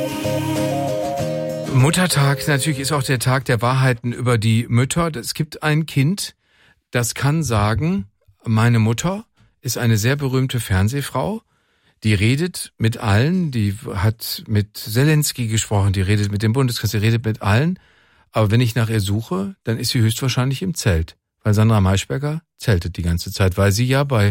Muttertag natürlich ist auch der Tag der Wahrheiten über die Mütter. Es gibt ein Kind, das kann sagen, meine Mutter ist eine sehr berühmte Fernsehfrau, die redet mit allen, die hat mit Zelensky gesprochen, die redet mit dem Bundeskanzler, die redet mit allen. Aber wenn ich nach ihr suche, dann ist sie höchstwahrscheinlich im Zelt. Weil Sandra Maischberger zeltet die ganze Zeit, weil sie ja bei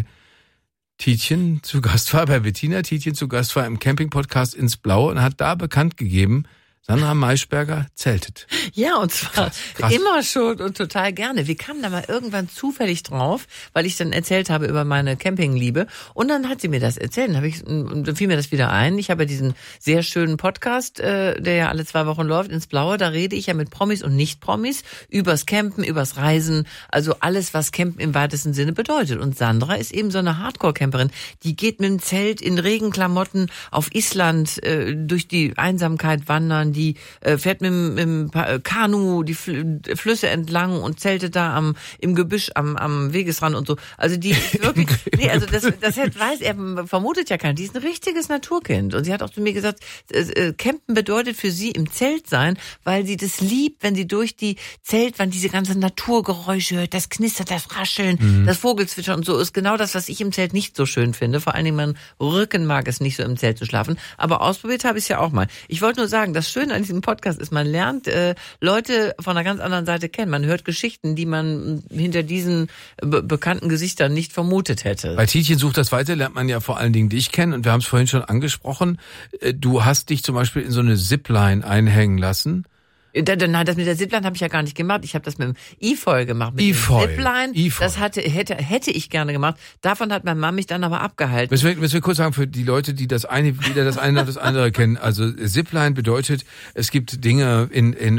Tietjen zu Gast war, bei Bettina Tietjen zu Gast war im Camping-Podcast ins Blaue und hat da bekannt gegeben, Sandra Maischberger zeltet. Ja, und zwar Krass. immer schon und total gerne. Wir kamen da mal irgendwann zufällig drauf, weil ich dann erzählt habe über meine Campingliebe. Und dann hat sie mir das erzählt. Dann fiel mir das wieder ein. Ich habe ja diesen sehr schönen Podcast, der ja alle 2 Wochen läuft, ins Blaue. Da rede ich ja mit Promis und Nicht-Promis übers Campen, übers Reisen. Also alles, was Campen im weitesten Sinne bedeutet. Und Sandra ist eben so eine Hardcore-Camperin. Die geht mit dem Zelt in Regenklamotten auf Island durch die Einsamkeit wandern. Die fährt mit dem Kanu die Flüsse entlang und zeltet da im Gebüsch am Wegesrand und so. Also die ist wirklich, nee, also das weiß er, vermutet ja keiner. Die ist ein richtiges Naturkind. Und sie hat auch zu mir gesagt, Campen bedeutet für sie im Zelt sein, weil sie das liebt, wenn sie durch die Zeltwand diese ganzen Naturgeräusche hört, das Knistern, das Rascheln, das Vogelzwitschern und so ist genau das, was ich im Zelt nicht so schön finde. Vor allen Dingen mein Rücken mag es nicht so im Zelt zu schlafen. Aber ausprobiert habe ich es ja auch mal. Ich wollte nur sagen, das Schöne an diesem Podcast ist, man lernt Leute von einer ganz anderen Seite kennen. Man hört Geschichten, die man hinter diesen bekannten Gesichtern nicht vermutet hätte. Bei Tietjen sucht das weiter, lernt man ja vor allen Dingen dich kennen. Und wir haben es vorhin schon angesprochen. Du hast dich zum Beispiel in so eine Zipline einhängen lassen. Nein, das mit der Zipline habe ich ja gar nicht gemacht. Ich habe das mit dem E-Foil gemacht. Mit E-Foil. dem Zipline, E-Foil. das hätte ich gerne gemacht. Davon hat meine Mama mich dann aber abgehalten. Müssen wir kurz sagen, für die Leute, die das eine, weder das eine noch das andere kennen. Also Zipline bedeutet, es gibt Dinge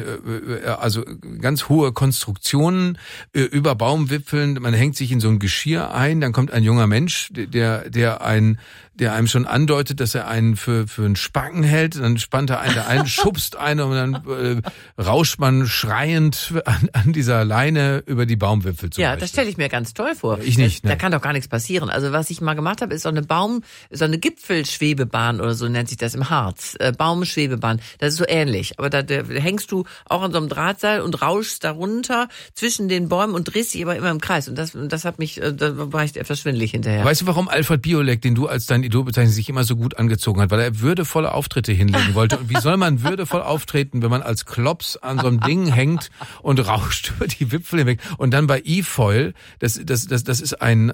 also ganz hohe Konstruktionen über Baumwipfeln. Man hängt sich in so ein Geschirr ein, dann kommt ein junger Mensch, der einem schon andeutet, dass er einen für einen Spacken hält. Dann spannt er einen, schubst einen und dann rauscht man schreiend an dieser Leine über die Baumwipfel zum Beispiel. Das stelle ich mir ganz toll vor. Ich nicht. Da kann doch gar nichts passieren. Also was ich mal gemacht habe, ist so eine Gipfelschwebebahn oder so nennt sich das im Harz. Baumschwebebahn. Das ist so ähnlich. Aber da hängst du auch an so einem Drahtseil und rauschst da runter zwischen den Bäumen und drehst dich aber immer im Kreis. Und das hat mich, da war ich etwas schwindelig hinterher. Weißt du, warum Alfred Biolek, den du als dein Idol bezeichnest, sich immer so gut angezogen hat? Weil er würdevolle Auftritte hinlegen wollte. Und wie soll man würdevoll auftreten, wenn man als Klops an so einem Ding hängt und rauscht über die Wipfel hinweg? Und dann bei E-Foil, das ist ein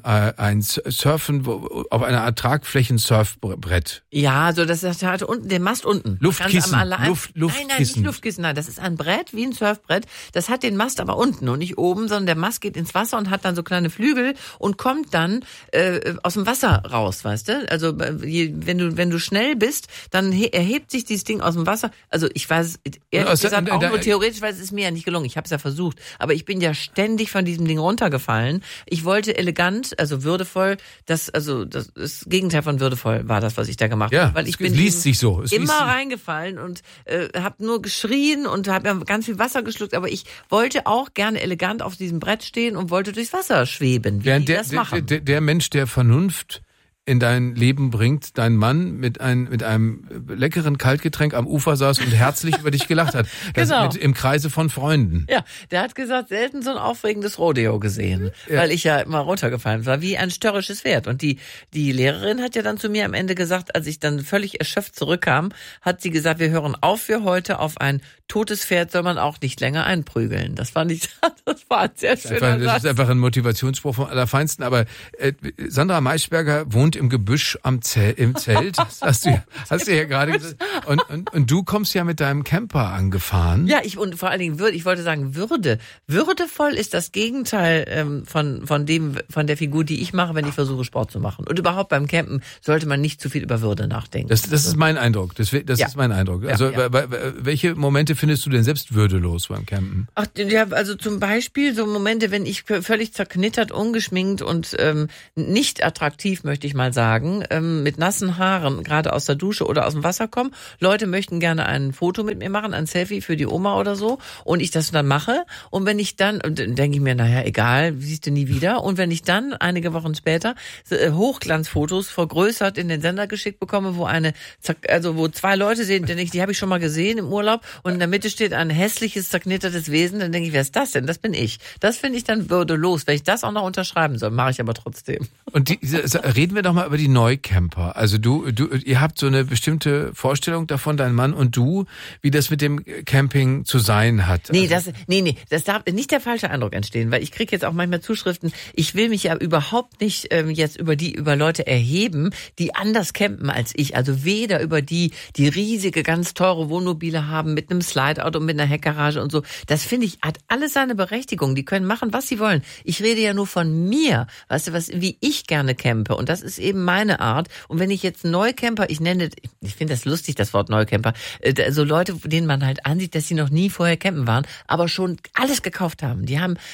Surfen auf einer Art Tragflächen-Surfbrett. Ja, so das hat unten den Mast unten. Luftkissen. Nein, nicht Luftkissen. Nein, das ist ein Brett wie ein Surfbrett. Das hat den Mast aber unten und nicht oben, sondern der Mast geht ins Wasser und hat dann so kleine Flügel und kommt dann aus dem Wasser raus, weißt du? Also wenn du schnell bist, dann erhebt sich dieses Ding aus dem Wasser. Also ich weiß ehrlich gesagt auch nur theoretisch, weil es ist mir ja nicht gelungen. Ich habe es ja versucht, aber ich bin ja ständig von diesem Ding runtergefallen. Ich wollte elegant, also würdevoll, das Gegenteil von würdevoll war das, was ich da gemacht habe, weil ich bin immer reingefallen und habe nur geschrien und habe ganz viel Wasser geschluckt, aber ich wollte auch gerne elegant auf diesem Brett stehen und wollte durchs Wasser schweben, wie die das machen. Der Mensch, der Vernunft in dein Leben bringt, dein Mann mit einem leckeren Kaltgetränk am Ufer saß und herzlich über dich gelacht hat. Genau. Im Kreise von Freunden. Ja, der hat gesagt, selten so ein aufregendes Rodeo gesehen, weil ich ja immer runtergefallen war, wie ein störrisches Pferd. Und die Lehrerin hat ja dann zu mir am Ende gesagt, als ich dann völlig erschöpft zurückkam, hat sie gesagt, wir hören auf für heute, auf ein totes Pferd soll man auch nicht länger einprügeln. Das war ein sehr schöner Satz. Das ist einfach ein Motivationsspruch vom Allerfeinsten. Aber Sandra Maischberger wohnt im Gebüsch im Zelt. Das hast du ja gerade gesagt. Und du kommst ja mit deinem Camper angefahren. Ja, und vor allen Dingen ich wollte sagen Würde. Würdevoll ist das Gegenteil von der Figur, die ich mache, wenn ich versuche, Sport zu machen. Und überhaupt beim Campen sollte man nicht zu viel über Würde nachdenken. Das ist mein Eindruck. Das ist mein Eindruck. Also welche Momente findest du denn selbst würdelos beim Campen? Ach ja, also zum Beispiel so Momente, wenn ich völlig zerknittert, ungeschminkt und nicht attraktiv, möchte ich mal sagen, mit nassen Haaren gerade aus der Dusche oder aus dem Wasser komme Leute möchten gerne ein Foto mit mir machen, ein Selfie für die Oma oder so und ich das dann mache und wenn ich dann denke ich mir, naja, egal, siehst du nie wieder und wenn ich dann einige Wochen später Hochglanzfotos vergrößert in den Sender geschickt bekomme, wo 2 Leute sehen, die habe ich schon mal gesehen im Urlaub und in der Mitte steht ein hässliches, zerknittertes Wesen, dann denke ich, wer ist das denn? Das bin ich. Das finde ich dann würdelos, wenn ich das auch noch unterschreiben soll, mache ich aber trotzdem. Und reden wir doch mal über die Neucamper. Also ihr habt so eine bestimmte Vorstellung davon, dein Mann und du, wie das mit dem Camping zu sein hat. Nee, das darf nicht der falsche Eindruck entstehen, weil ich kriege jetzt auch manchmal Zuschriften, ich will mich ja überhaupt nicht jetzt über Leute erheben, die anders campen als ich. Also weder über die riesige, ganz teure Wohnmobile haben mit einem Slideout und mit einer Heckgarage und so. Das finde ich, hat alles seine Berechtigung. Die können machen, was sie wollen. Ich rede ja nur von mir, weißt du, wie ich gerne campe. Und das ist eben meine Art. Und wenn ich jetzt Neucamper, ich finde das lustig, das Wort Neucamper, so Leute, denen man halt ansieht, dass sie noch nie vorher campen waren, aber schon alles gekauft haben.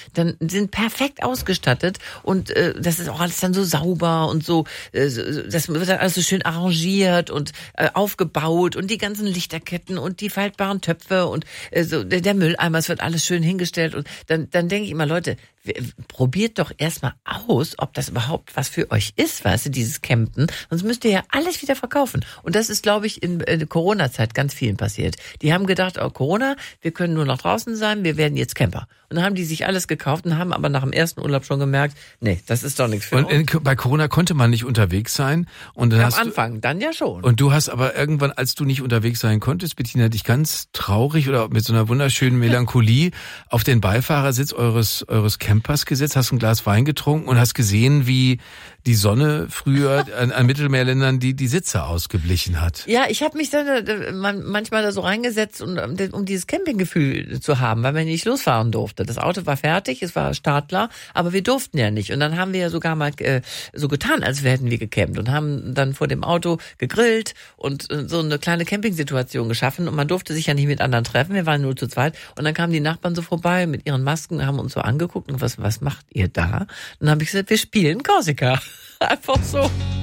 Sind perfekt ausgestattet und das ist auch alles dann so sauber und so, das wird dann alles so schön arrangiert und aufgebaut und die ganzen Lichterketten und die faltbaren Töpfe und so der Mülleimer, es wird alles schön hingestellt und dann denke ich immer, Leute, probiert doch erstmal aus, ob das überhaupt was für euch ist, weißt du, dieses Campen. Sonst müsst ihr ja alles wieder verkaufen. Und das ist, glaube ich, in der Corona-Zeit ganz vielen passiert. Die haben gedacht, oh Corona, wir können nur noch draußen sein, wir werden jetzt Camper. Und dann haben die sich alles gekauft und haben aber nach dem ersten Urlaub schon gemerkt, nee, das ist doch nichts für uns. Und bei Corona konnte man nicht unterwegs sein. Und dann am Anfang, dann ja schon. Und du hast aber irgendwann, als du nicht unterwegs sein konntest, Bettina, dich ganz traurig oder mit so einer wunderschönen Melancholie auf den Beifahrersitz eures Campers gesetzt, hast ein Glas Wein getrunken und hast gesehen, wie die Sonne früher an Mittelmeerländern die Sitze ausgeblichen hat. Ja, ich habe mich dann manchmal da so reingesetzt, um dieses Campinggefühl zu haben, weil man nicht losfahren durfte. Das Auto war fertig, es war startklar, aber wir durften ja nicht. Und dann haben wir ja sogar mal so getan, als hätten wir gecampt und haben dann vor dem Auto gegrillt und so eine kleine Campingsituation geschaffen. Und man durfte sich ja nicht mit anderen treffen, wir waren nur zu zweit. Und dann kamen die Nachbarn so vorbei mit ihren Masken, haben uns so angeguckt und was macht ihr da? Und dann habe ich gesagt, wir spielen Korsika. Einfach so.